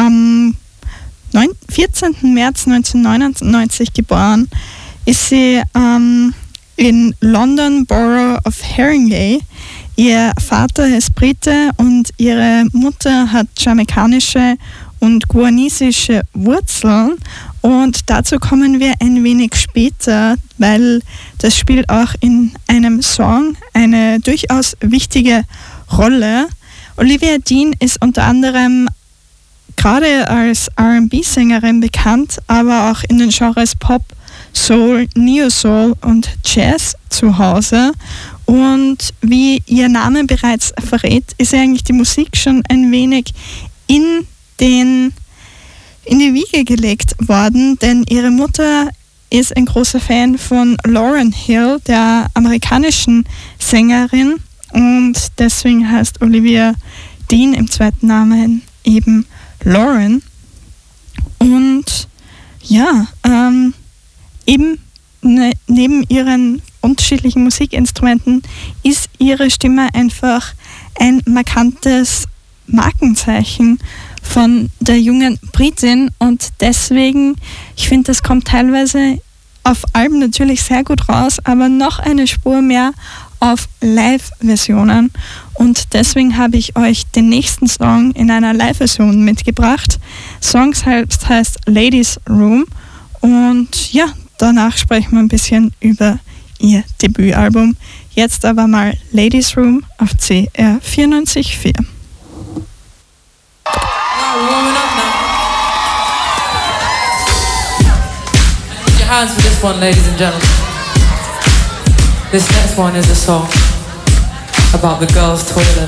am 14. März 1999 geboren, ist sie in London Borough of Haringey. Ihr Vater ist Brite und ihre Mutter hat jamaikanische und guanesische Wurzeln. Und dazu kommen wir ein wenig später, weil das spielt auch in einem Song eine durchaus wichtige Rolle. Olivia Dean ist unter anderem gerade als R&B-Sängerin bekannt, aber auch in den Genres Pop, Soul, Neo-Soul und Jazz zu Hause. Und wie ihr Name bereits verrät, ist eigentlich die Musik schon ein wenig in die Wiege gelegt worden, denn ihre Mutter ist ein großer Fan von Lauryn Hill, der amerikanischen Sängerin, und deswegen heißt Olivia Dean im zweiten Namen eben Lauryn. Und ja, eben neben ihren unterschiedlichen Musikinstrumenten ist ihre Stimme einfach ein markantes Markenzeichen von der jungen Britin, und deswegen, ich finde, das kommt teilweise auf Alben natürlich sehr gut raus, aber noch eine Spur mehr auf Live-Versionen, und deswegen habe ich euch den nächsten Song in einer Live-Version mitgebracht. Song heißt Ladies Room, und ja, danach sprechen wir ein bisschen über ihr Debütalbum. Jetzt aber mal Ladies Room auf CR 94.4. Warming up now. Put your hands for this one, ladies and gentlemen. This next one is a song about the girls' toilet.